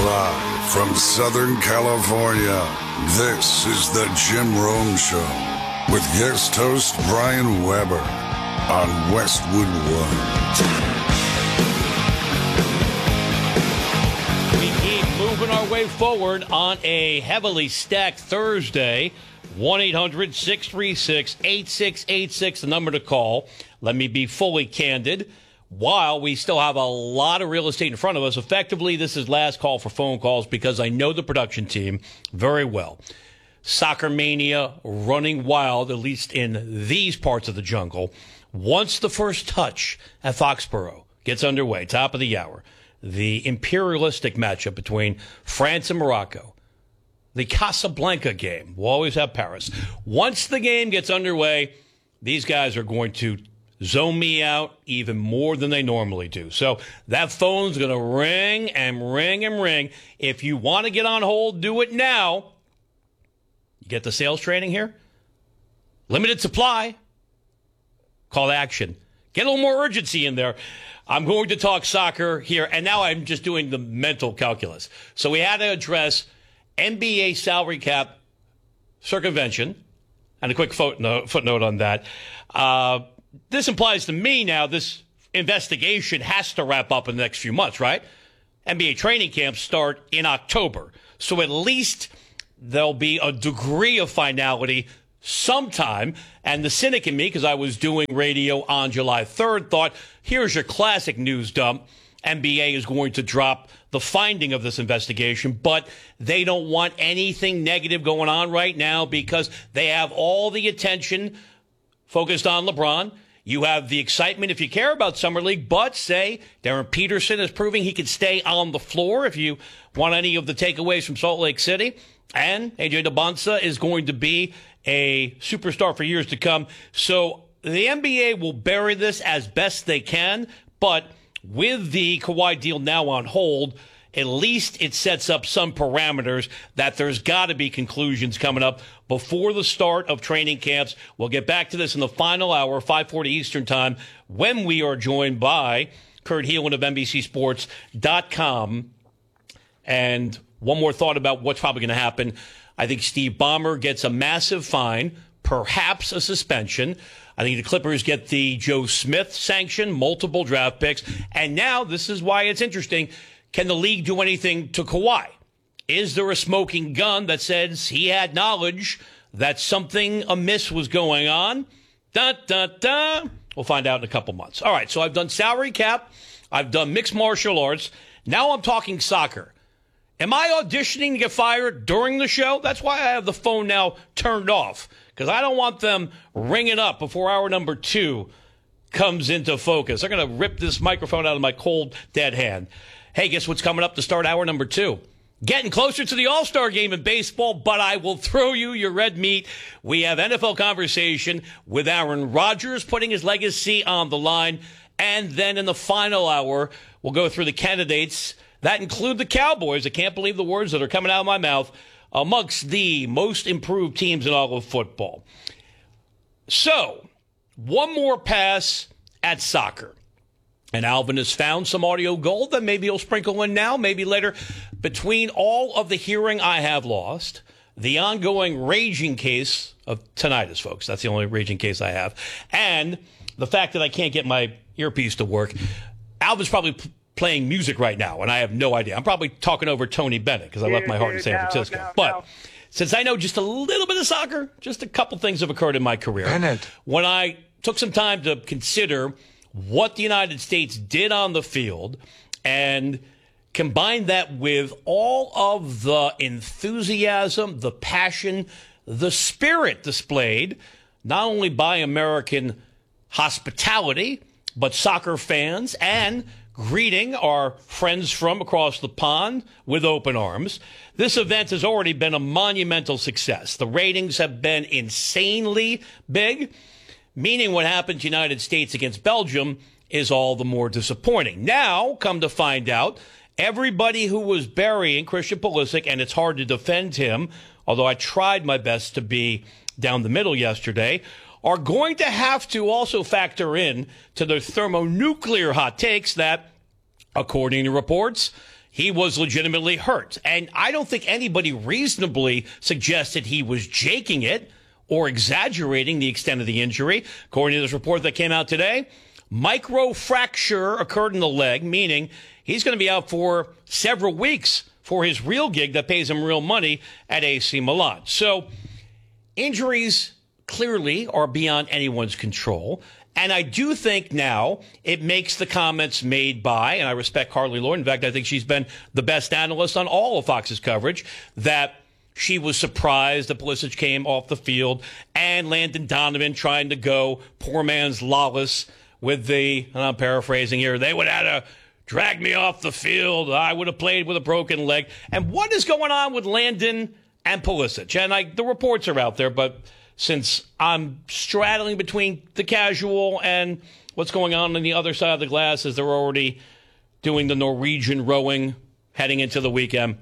Live from Southern California, this is the Jim Rome Show with guest host Brian Weber on Westwood One. We keep moving our way forward on a heavily stacked Thursday. 1-800-636-8686, the number to call. Let me be fully candid. While we still have a lot of real estate in front of us, effectively, this is last call for phone calls because I know the production team very well. Soccer mania running wild, at least in these parts of the jungle. Once the first touch at Foxborough gets underway, top of the hour, the imperialistic matchup between France and Morocco, the Casablanca game. We'll always have Paris. Once the game gets underway, these guys are going to zone me out even more than they normally do. So that phone's going to ring and ring and ring. If you want to get on hold, do it now. You get the sales training here? Limited supply. Call to action. Get a little more urgency in there. I'm going to talk soccer here, and now I'm just doing the mental calculus. So we had to address NBA salary cap circumvention, and a quick footnote on that. This implies to me now this investigation has to wrap up in the next few months, right? NBA training camps start in October. So at least there'll be a degree of finality sometime. And the cynic in me, because I was doing radio on July 3rd, thought, here's your classic news dump. NBA is going to drop the finding of this investigation, but they don't want anything negative going on right now because they have all the attention focused on LeBron. You have the excitement if you care about Summer League, but say Darren Peterson is proving he can stay on the floor if you want any of the takeaways from Salt Lake City. And AJ DeBonsa is going to be a superstar for years to come. So the NBA will bury this as best they can, but with the Kawhi deal now on hold, at least it sets up some parameters that there's got to be conclusions coming up before the start of training camps. We'll get back to this in the final hour, 5:40 Eastern time, when we are joined by Kurt Heelan of NBCSports.com. And one more thought about what's probably going to happen. I think Steve Ballmer gets a massive fine, perhaps a suspension. I think the Clippers get the Joe Smith sanction, multiple draft picks. And now this is why it's interesting. Can the league do anything to Kawhi? Is there a smoking gun that says he had knowledge that something amiss was going on? Dun, dun, dun. We'll find out in a couple months. All right, so I've done salary cap. I've done mixed martial arts. Now I'm talking soccer. Am I auditioning to get fired during the show? That's why I have the phone now turned off, because I don't want them ringing up before hour number 2 comes into focus. They're going to rip this microphone out of my cold, dead hand. Hey, guess what's coming up to start hour number 2? Getting closer to the All-Star game in baseball, but I will throw you your red meat. We have NFL conversation with Aaron Rodgers putting his legacy on the line. And then in the final hour, we'll go through the candidates that include the Cowboys. I can't believe the words that are coming out of my mouth, amongst the most improved teams in all of football. So, one more pass at soccer. And Alvin has found some audio gold that maybe he'll sprinkle in now, maybe later. Between all of the hearing I have lost, the ongoing raging case of tinnitus, folks, that's the only raging case I have, and the fact that I can't get my earpiece to work, Alvin's probably playing music right now, and I have no idea. I'm probably talking over Tony Bennett because I left my heart in San Francisco. But since I know just a little bit of soccer, just a couple things have occurred in my career. Bennett. When I took some time to consider what the United States did on the field and combine that with all of the enthusiasm, the passion, the spirit displayed, not only by American hospitality, but soccer fans, and greeting our friends from across the pond with open arms. This event has already been a monumental success. The ratings have been insanely big, meaning what happened to the United States against Belgium is all the more disappointing. Now, come to find out, everybody who was burying Christian Pulisic, and it's hard to defend him, although I tried my best to be down the middle yesterday, are going to have to also factor in to their thermonuclear hot takes that, according to reports, he was legitimately hurt. And I don't think anybody reasonably suggested he was jaking it or exaggerating the extent of the injury. According to this report that came out today, microfracture occurred in the leg, meaning he's going to be out for several weeks for his real gig that pays him real money at AC Milan. So injuries clearly are beyond anyone's control. And I do think now it makes the comments made by, and I respect Carly Lloyd. In fact, I think she's been the best analyst on all of Fox's coverage, that she was surprised that Pulisic came off the field and Landon Donovan trying to go poor man's Lawless with the, and I'm paraphrasing here, they would have to drag me off the field. I would have played with a broken leg. And what is going on with Landon and Pulisic? And the reports are out there, but since I'm straddling between the casual and what's going on the other side of the glass as they're already doing the Norwegian rowing heading into the weekend,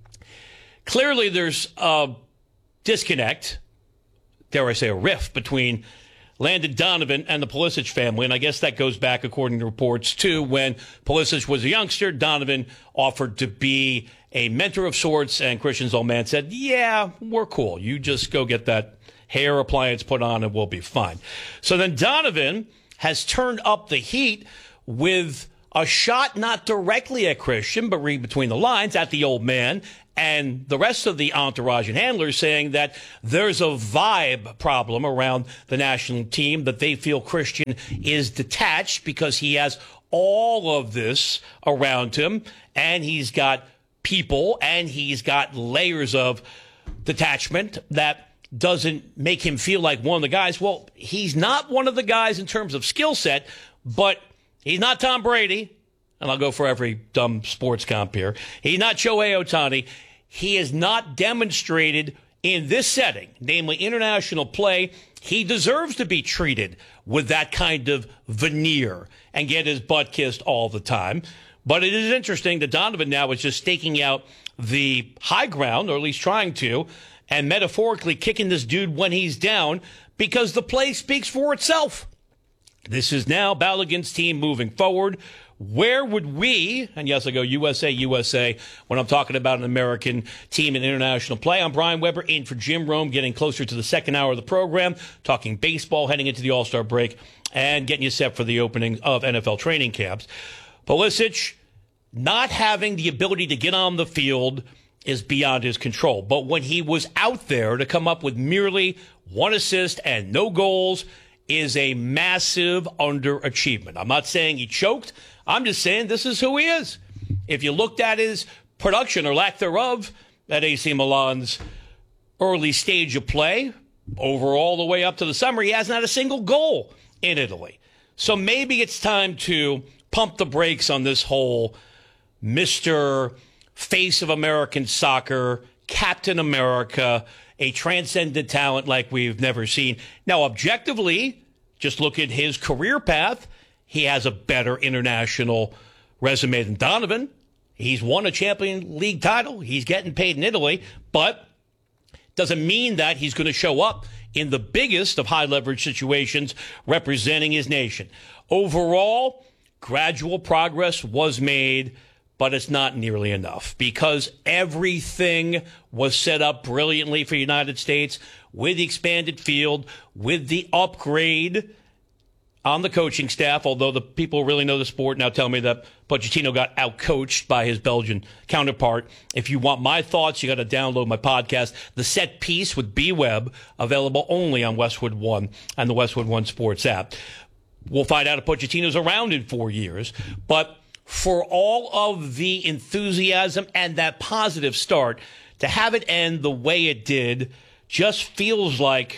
clearly there's a disconnect, dare I say a rift, between Landon Donovan and the Pulisic family. And I guess that goes back, according to reports, to when Pulisic was a youngster. Donovan offered to be a mentor of sorts, and Christian's old man said, yeah, we're cool. You just go get that hair appliance put on and we'll be fine. So then Donovan has turned up the heat with a shot not directly at Christian, but read between the lines at the old man and the rest of the entourage and handlers, saying that there's a vibe problem around the national team, that they feel Christian is detached because he has all of this around him and he's got people and he's got layers of detachment that doesn't make him feel like one of the guys. Well, he's not one of the guys in terms of skill set, but he's not Tom Brady. And I'll go for every dumb sports comp here. He's not Shohei Ohtani. He has not demonstrated in this setting, namely international play, he deserves to be treated with that kind of veneer and get his butt kissed all the time. But it is interesting that Donovan now is just staking out the high ground, or at least trying to, and metaphorically kicking this dude when he's down, because the play speaks for itself. This is now Balogun's team moving forward. Where would we, and yes, I go USA, USA, when I'm talking about an American team in international play. I'm Brian Weber, in for Jim Rome, getting closer to the second hour of the program, talking baseball, heading into the All-Star break, and getting you set for the opening of NFL training camps. Pulisic not having the ability to get on the field is beyond his control. But when he was out there, to come up with merely one assist and no goals is a massive underachievement. I'm not saying he choked. I'm just saying this is who he is. If you looked at his production or lack thereof at AC Milan's early stage of play, overall the way up to the summer, he hasn't had a single goal in Italy. So maybe it's time to pump the brakes on this whole Mr. Face of American soccer, Captain America, a transcendent talent like we've never seen. Now, objectively, just look at his career path. He has a better international resume than Donovan. He's won a Champions League title. He's getting paid in Italy, but doesn't mean that he's going to show up in the biggest of high leverage situations representing his nation. Overall, gradual progress was made, but it's not nearly enough because everything was set up brilliantly for the United States with the expanded field, with the upgrade on the coaching staff, although the people who really know the sport now tell me that Pochettino got outcoached by his Belgian counterpart. If you want my thoughts, you got to download my podcast, The Set Piece with B-Web, available only on Westwood One and the Westwood One Sports app. We'll find out if Pochettino's around in 4 years, but for all of the enthusiasm and that positive start, to have it end the way it did just feels like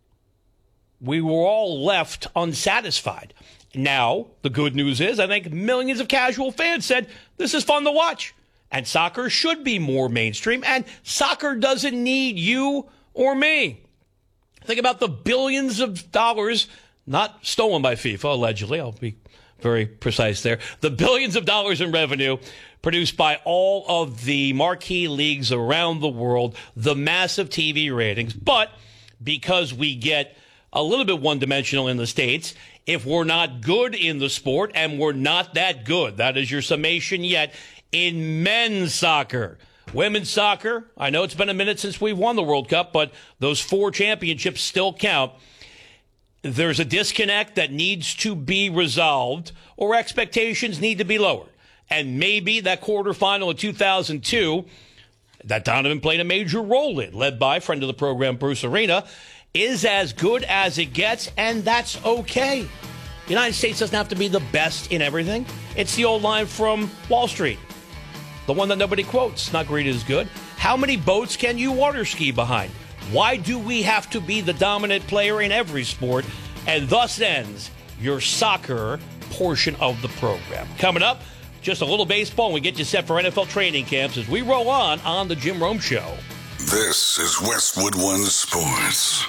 we were all left unsatisfied. Now, the good news is I think millions of casual fans said this is fun to watch. And soccer should be more mainstream. And soccer doesn't need you or me. Think about the billions of dollars, not stolen by FIFA, allegedly. I'll be very precise there. The billions of dollars in revenue produced by all of the marquee leagues around the world, the massive TV ratings. But because we get a little bit one-dimensional in the States, if we're not good in the sport, and we're not that good, that is your summation yet, in men's soccer. Women's soccer, I know it's been a minute since we've won the World Cup, but those 4 championships still count. There's a disconnect that needs to be resolved, or expectations need to be lowered. And maybe that quarterfinal of 2002 that Donovan played a major role in, led by friend of the program, Bruce Arena, is as good as it gets, and that's okay. The United States doesn't have to be the best in everything. It's the old line from Wall Street, the one that nobody quotes. Not great is good. How many boats can you water ski behind? Why do we have to be the dominant player in every sport? And thus ends your soccer portion of the program. Coming up, just a little baseball, and we get you set for NFL training camps as we roll on the Jim Rome Show. This is Westwood One Sports.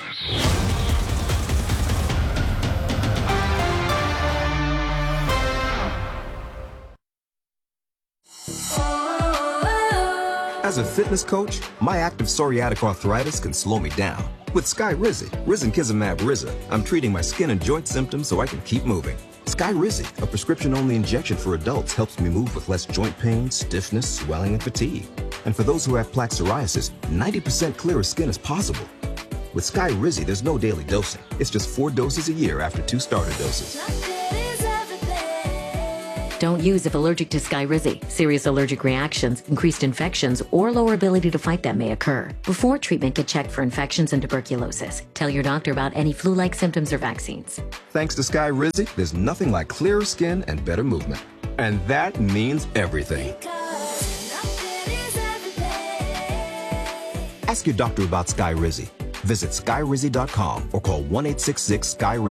As a fitness coach, my active psoriatic arthritis can slow me down. With Skyrizi, Risankizumab Riza, I'm treating my skin and joint symptoms so I can keep moving. Skyrizi, a prescription-only injection for adults, helps me move with less joint pain, stiffness, swelling, and fatigue. And for those who have plaque psoriasis, 90% clearer skin is possible. With Skyrizi, there's no daily dosing. It's just 4 doses a year after 2 starter doses. Don't use if allergic to Skyrizi. Serious allergic reactions, increased infections, or lower ability to fight them may occur. Before treatment, get checked for infections and tuberculosis. Tell your doctor about any flu-like symptoms or vaccines. Thanks to Skyrizi, there's nothing like clearer skin and better movement. And that means everything. Ask your doctor about Skyrizi. Visit skyrizi.com or call 1-866-SKYRIZI.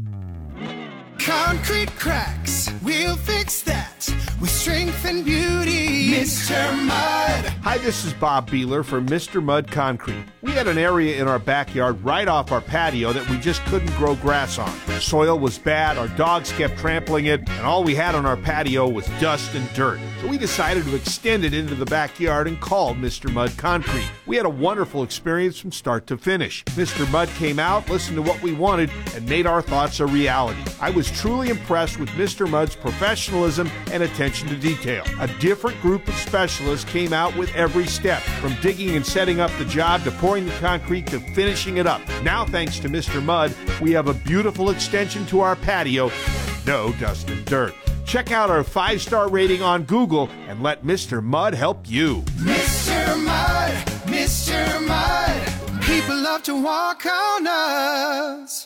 Concrete cracks, we'll fix that with strength and beauty. Mr. Mud. Hi, this is Bob Beeler for Mr. Mud Concrete. We had an area in our backyard right off our patio that we just couldn't grow grass on. Soil was bad, our dogs kept trampling it, and all we had on our patio was dust and dirt. So we decided to extend it into the backyard and called Mr. Mud Concrete. We had a wonderful experience from start to finish. Mr. Mud came out, listened to what we wanted, and made our thoughts a reality. I was truly impressed with Mr. Mud's professionalism and attention to detail. A different group of specialists came out with every step, from digging and setting up the job to pouring the concrete to finishing it up. Now, thanks to Mr. Mud, we have a beautiful extension to our patio and no dust and dirt. Check out our 5-star rating on Google and let Mr. Mud help you. Mr. Mud, Mr. Mud. People love to walk on us.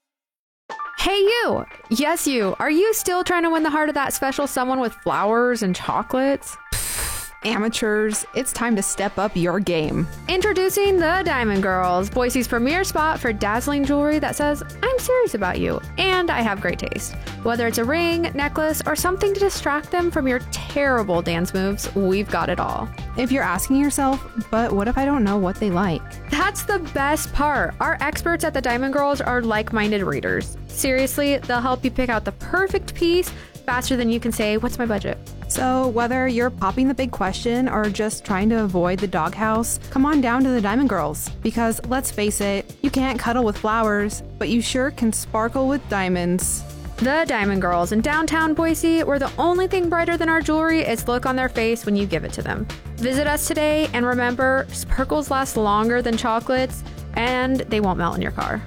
Hey you! Yes you! Are you still trying to win the heart of that special someone with flowers and chocolates? Amateurs, it's time to step up your game. Introducing the Diamond Girls, Boise's premier spot for dazzling jewelry that says, I'm serious about you, and I have great taste. Whether it's a ring, necklace, or something to distract them from your terrible dance moves, we've got it all. If you're asking yourself, but what if I don't know what they like? That's the best part. Our experts at the Diamond Girls are like-minded readers. Seriously, they'll help you pick out the perfect piece faster than you can say, what's my budget? So whether you're popping the big question or just trying to avoid the doghouse, come on down to the Diamond Girls. Because let's face it, you can't cuddle with flowers, but you sure can sparkle with diamonds. The Diamond Girls in downtown Boise, where the only thing brighter than our jewelry is the look on their face when you give it to them. Visit us today, and remember, sparkles last longer than chocolates, and they won't melt in your car.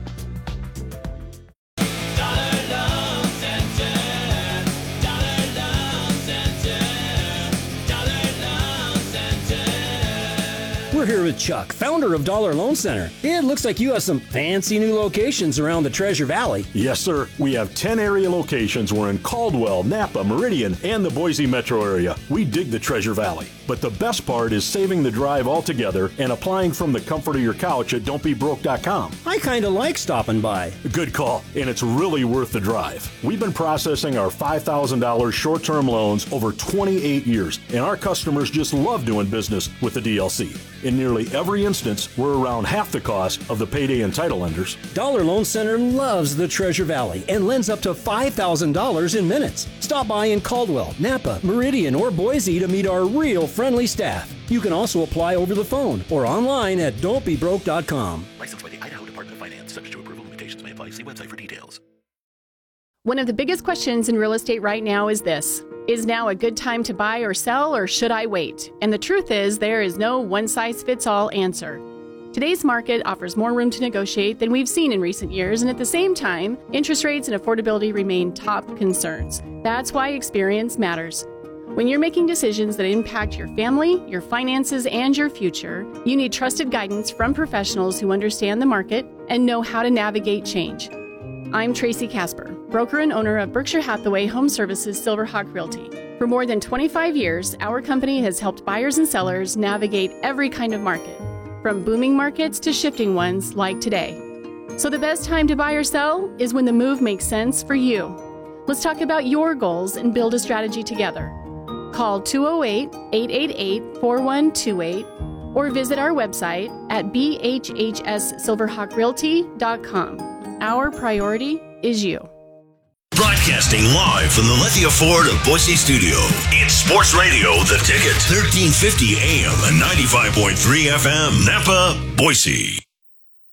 We're here with Chuck, founder of Dollar Loan Center. It looks like you have some fancy new locations around the Treasure Valley. Yes, sir. We have 10 area locations. We're in Caldwell, Napa, Meridian, and the Boise metro area. We dig the Treasure Valley. But the best part is saving the drive altogether and applying from the comfort of your couch at don'tbebroke.com. I kind of like stopping by. Good call, and it's really worth the drive. We've been processing our $5,000 short-term loans over 28 years, and our customers just love doing business with the DLC. In nearly every instance, we're around half the cost of the payday and title lenders. Dollar Loan Center loves the Treasure Valley and lends up to $5,000 in minutes. Stop by in Caldwell, Napa, Meridian, or Boise to meet our real friendly staff. You can also apply over the phone or online at don'tbebroke.com. Licensed by the Idaho Department of Finance. Subject to approval. Limitations may apply. See website for details. One of the biggest questions in real estate right now is this: Is now a good time to buy or sell, or should I wait? And the truth is, there is no one-size-fits-all answer. Today's market offers more room to negotiate than we've seen in recent years, and at the same time, interest rates and affordability remain top concerns. That's why experience matters. When you're making decisions that impact your family, your finances, and your future, you need trusted guidance from professionals who understand the market and know how to navigate change. I'm Tracy Casper, broker and owner of Berkshire Hathaway Home Services Silverhawk Realty. For more than 25 years, our company has helped buyers and sellers navigate every kind of market, from booming markets to shifting ones like today. So the best time to buy or sell is when the move makes sense for you. Let's talk about your goals and build a strategy together. Call 208-888-4128 or visit our website at bhhssilverhawkrealty.com. Our priority is you. Broadcasting live from the Lithia Ford of Boise studio. It's Sports Radio, The Ticket, 1350 AM and 95.3 FM, Napa, Boise.